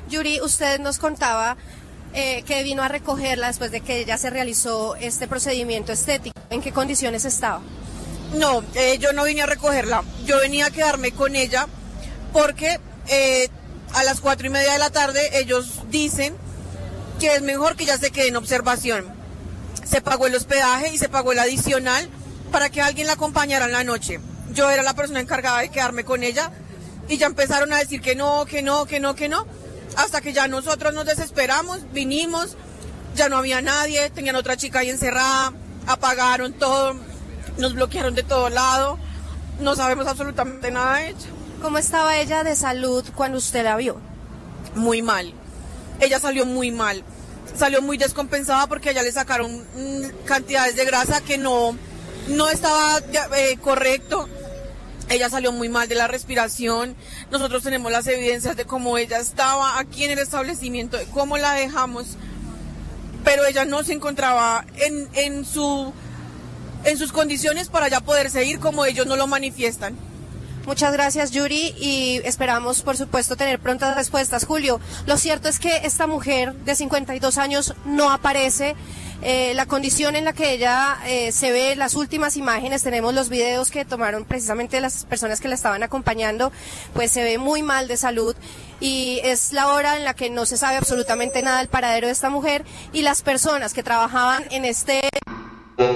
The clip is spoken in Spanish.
Yuri, usted nos contaba que vino a recogerla después de que ella se realizó este procedimiento estético. ¿En qué condiciones estaba? No, yo no vine a recogerla, yo venía a quedarme con ella porque a las 4:30 de la tarde ellos dicen que es mejor que ella se quede en observación. Se pagó el hospedaje y se pagó el adicional para que alguien la acompañara en la noche. Yo era la persona encargada de quedarme con ella y ya empezaron a decir que no, hasta que ya nosotros nos desesperamos, vinimos, ya no había nadie, tenían otra chica ahí encerrada, apagaron todo, nos bloquearon de todo lado, no sabemos absolutamente nada de ella. ¿Cómo estaba ella de salud cuando usted la vio? Muy mal, ella salió muy mal, salió muy descompensada porque a ella le sacaron cantidades de grasa que no estaba correcto. Ella salió muy mal de la respiración, nosotros tenemos las evidencias de cómo ella estaba aquí en el establecimiento, de cómo la dejamos, pero ella no se encontraba en sus condiciones para ya poder seguir como ellos no lo manifiestan. Muchas gracias, Yuri, y esperamos, por supuesto, tener prontas respuestas. Julio, lo cierto es que esta mujer de 52 años no aparece. La condición en la que ella se ve, las últimas imágenes, tenemos los videos que tomaron precisamente las personas que la estaban acompañando, pues se ve muy mal de salud y es la hora en la que no se sabe absolutamente nada del paradero de esta mujer y las personas que trabajaban en este